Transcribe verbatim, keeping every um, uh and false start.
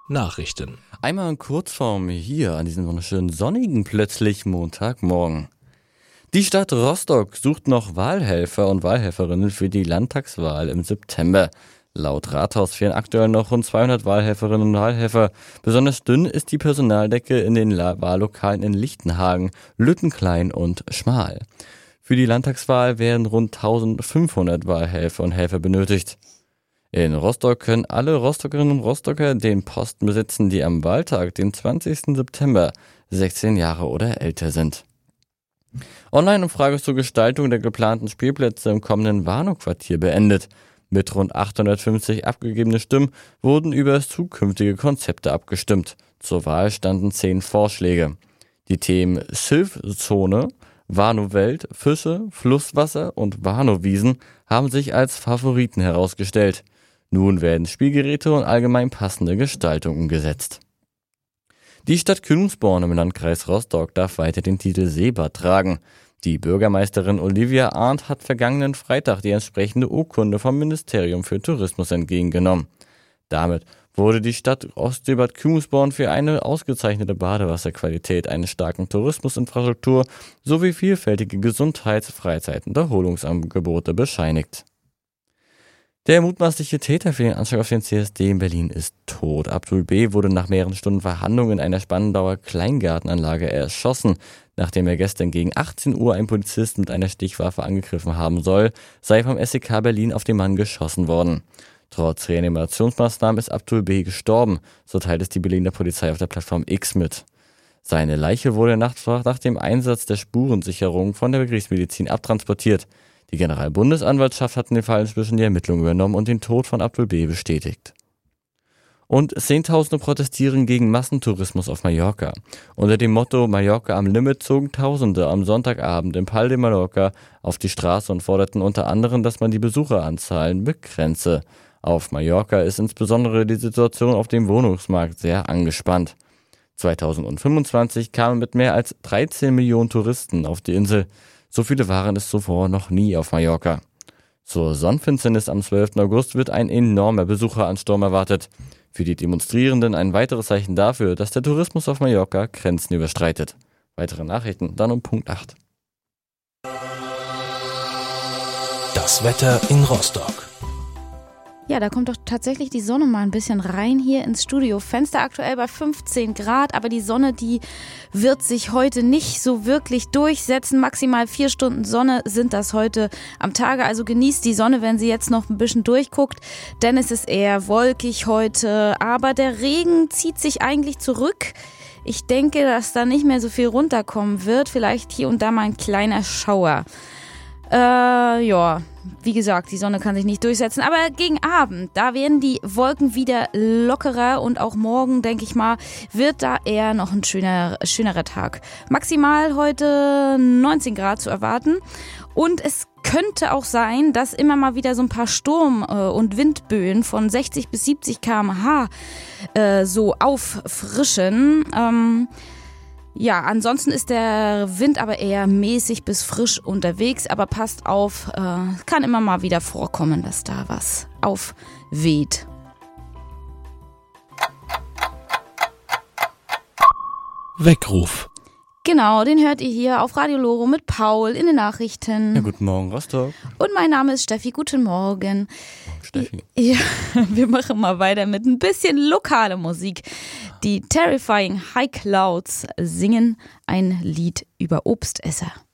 Nachrichten. Einmal in Kurzform hier an diesem wunderschönen sonnigen plötzlich Montagmorgen. Die Stadt Rostock sucht noch Wahlhelfer und Wahlhelferinnen für die Landtagswahl im September. Laut Rathaus fehlen aktuell noch rund zweihundert Wahlhelferinnen und Wahlhelfer. Besonders dünn ist die Personaldecke in den La- Wahllokalen in Lichtenhagen, Lüttenklein und Schmal. Für die Landtagswahl werden rund eintausendfünfhundert Wahlhelfer und Helfer benötigt. In Rostock können alle Rostockerinnen und Rostocker den Posten besitzen, die am Wahltag, den zwanzigsten September, sechzehn Jahre oder älter sind. Online-Umfrage zur Gestaltung der geplanten Spielplätze im kommenden Warnow-Quartier beendet. Mit rund achthundertfünfzig abgegebene Stimmen wurden über zukünftige Konzepte abgestimmt. Zur Wahl standen zehn Vorschläge. Die Themen Silphzone, Warnow-Welt, Fische, Flusswasser und Warnow-Wiesen haben sich als Favoriten herausgestellt. Nun werden Spielgeräte und allgemein passende Gestaltung umgesetzt. Die Stadt Kühlungsborn im Landkreis Rostock darf weiter den Titel Seebad tragen. Die Bürgermeisterin Olivia Arndt hat vergangenen Freitag die entsprechende Urkunde vom Ministerium für Tourismus entgegengenommen. Damit wurde die Stadt Ostseebad Kühlungsborn für eine ausgezeichnete Badewasserqualität, eine starke Tourismusinfrastruktur sowie vielfältige Gesundheits-, Freizeit- und Erholungsangebote bescheinigt. Der mutmaßliche Täter für den Anschlag auf den C S D in Berlin ist tot. Abdul B. wurde nach mehreren Stunden Verhandlungen in einer Spandauer Kleingartenanlage erschossen. Nachdem er gestern gegen achtzehn Uhr einen Polizist mit einer Stichwaffe angegriffen haben soll, sei vom S E K Berlin auf den Mann geschossen worden. Trotz Reanimationsmaßnahmen ist Abdul B. gestorben, so teilt es die Berliner Polizei auf der Plattform X mit. Seine Leiche wurde nach, nach dem Einsatz der Spurensicherung von der Gerichtsmedizin abtransportiert. Die Generalbundesanwaltschaft hat in dem Fall inzwischen die Ermittlungen übernommen und den Tod von Abdul B. bestätigt. Und Zehntausende protestieren gegen Massentourismus auf Mallorca. Unter dem Motto Mallorca am Limit zogen Tausende am Sonntagabend im Pal de Mallorca auf die Straße und forderten unter anderem, dass man die Besucheranzahlen begrenze. Auf Mallorca ist insbesondere die Situation auf dem Wohnungsmarkt sehr angespannt. zweitausendfünfundzwanzig kamen mit mehr als dreizehn Millionen Touristen auf die Insel. So viele waren es zuvor noch nie auf Mallorca. Zur Sonnenfinsternis am zwölften August wird ein enormer Besucheransturm erwartet. Für die Demonstrierenden ein weiteres Zeichen dafür, dass der Tourismus auf Mallorca Grenzen überschreitet. Weitere Nachrichten dann um Punkt acht. Das Wetter in Rostock. Ja, da kommt doch tatsächlich die Sonne mal ein bisschen rein hier ins Studio. Fenster aktuell bei fünfzehn Grad, aber die Sonne, die wird sich heute nicht so wirklich durchsetzen. Maximal vier Stunden Sonne sind das heute am Tage. Also genießt die Sonne, wenn sie jetzt noch ein bisschen durchguckt, denn es ist eher wolkig heute. Aber der Regen zieht sich eigentlich zurück. Ich denke, dass da nicht mehr so viel runterkommen wird. Vielleicht hier und da mal ein kleiner Schauer. Äh, ja, wie gesagt, die Sonne kann sich nicht durchsetzen, aber gegen Abend, da werden die Wolken wieder lockerer und auch morgen, denke ich mal, wird da eher noch ein schöner, schönerer Tag. Maximal heute neunzehn Grad zu erwarten und es könnte auch sein, dass immer mal wieder so ein paar Sturm- und Windböen von sechzig bis siebzig Kilometer pro Stunde äh, so auffrischen. Ähm, Ja, ansonsten ist der Wind aber eher mäßig bis frisch unterwegs, aber passt auf, äh, kann immer mal wieder vorkommen, dass da was aufweht. Weckruf. Genau, den hört ihr hier auf Radio Loro mit Paul in den Nachrichten. Ja, guten Morgen, Rostock. Und mein Name ist Steffi, guten Morgen. Steffi. Ja, wir machen mal weiter mit ein bisschen lokaler Musik. Die Terrifying High Clouds singen ein Lied über Obstesser.